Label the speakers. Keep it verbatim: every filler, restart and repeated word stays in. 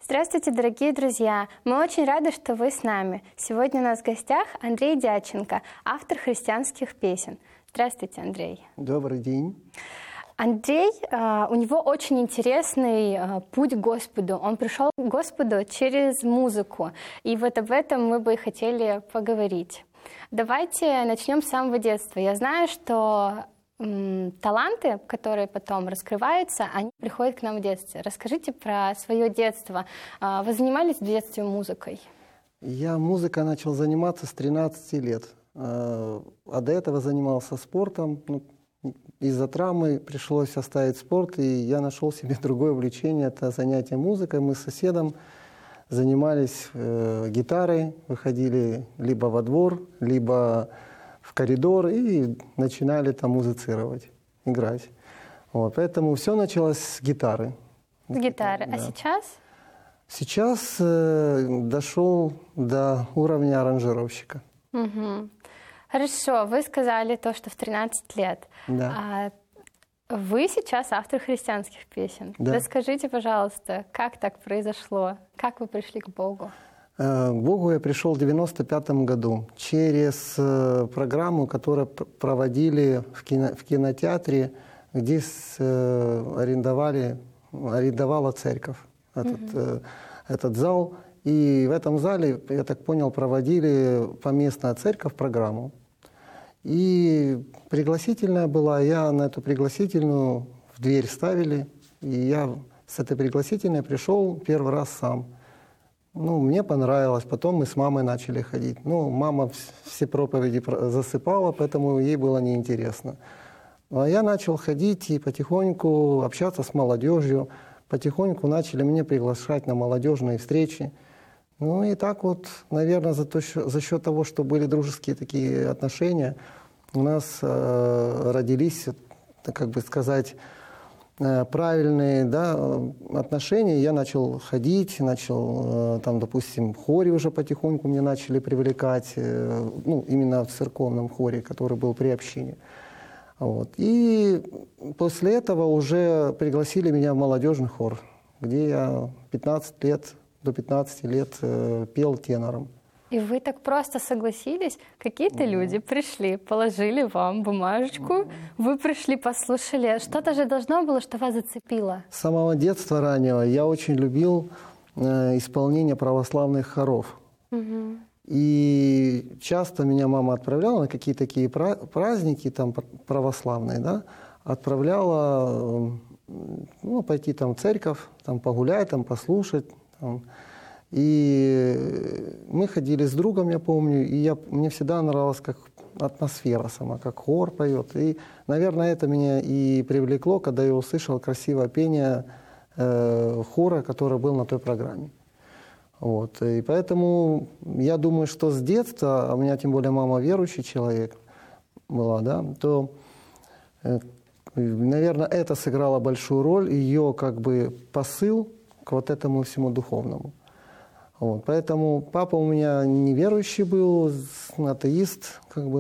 Speaker 1: Здравствуйте, дорогие друзья! Мы очень рады, что вы с нами. Сегодня у нас в гостях Андрей Дядченко, автор христианских песен. Здравствуйте, Андрей.
Speaker 2: Добрый день.
Speaker 1: Андрей, у него очень интересный путь к Господу. Он пришел к Господу через музыку. И вот об этом мы бы и хотели поговорить. Давайте начнем с самого детства. Я знаю, что таланты, которые потом раскрываются, они приходят к нам в детстве. Расскажите про свое детство. Вы занимались в детстве музыкой?
Speaker 2: Я музыкой начал заниматься с тринадцати лет. А до этого занимался спортом. Из-за травмы пришлось оставить спорт, и я нашел себе другое увлечение. Это занятие музыкой. Мы с соседом занимались э, гитарой, выходили либо во двор, либо в коридор и начинали там музицировать, играть. Вот, поэтому все началось с гитары.
Speaker 1: С гитары.
Speaker 2: Да.
Speaker 1: А сейчас?
Speaker 2: Сейчас э, дошел до уровня аранжировщика.
Speaker 1: Угу. Хорошо, вы сказали то, что в тринадцать лет.
Speaker 2: Да.
Speaker 1: А вы сейчас автор христианских песен.
Speaker 2: Да.
Speaker 1: Расскажите, пожалуйста, как так произошло? Как вы пришли к Богу?
Speaker 2: К Богу я пришел в девяносто пятом году через программу, которую проводили в, кино, в кинотеатре, где арендовали, арендовала церковь этот, mm-hmm. этот зал. И в этом зале, я так понял, проводили поместная церковь программу. И пригласительная была, я на эту пригласительную в дверь ставили, и я с этой пригласительной пришел первый раз сам. Ну, мне понравилось, потом мы с мамой начали ходить. Ну, мама все проповеди засыпала, поэтому ей было неинтересно. А я начал ходить и потихоньку общаться с молодежью, потихоньку начали меня приглашать на молодежные встречи. Ну и так вот, наверное, за, то, за счет того, что были дружеские такие отношения, у нас э, родились, так как бы сказать, э, правильные, да, отношения. Я начал ходить, начал, э, там, допустим, в хоре уже потихоньку мне начали привлекать, э, ну, именно в церковном хоре, который был при общине. Вот. И после этого уже пригласили меня в молодежный хор, где я пятнадцать лет до пятнадцати лет э, пел тенором. И
Speaker 1: вы так просто согласились? Какие-то mm-hmm. люди пришли, положили вам бумажечку, mm-hmm. вы пришли, послушали. Что-то же должно было, что вас зацепило?
Speaker 2: С самого детства раннего я очень любил э, исполнение православных хоров. Mm-hmm. И часто меня мама отправляла на какие-то такие праздники там, православные, да, отправляла ну, пойти там, в церковь, там, погулять, там, послушать. И мы ходили с другом, я помню, и я, мне всегда нравилась как атмосфера сама, как хор поет. И, наверное, это меня и привлекло, когда я услышал красивое пение э, хора, который был на той программе. Вот. И поэтому я думаю, что с детства, а у меня тем более мама верующий человек была, да, то, э, наверное, это сыграло большую роль, ее как бы посыл к вот этому всему духовному. Вот. Поэтому папа у меня неверующий был, атеист, как бы.